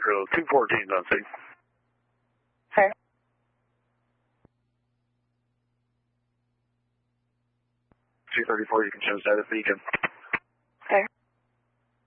Echo 214 on scene. Sir. 234, you can show status beacon.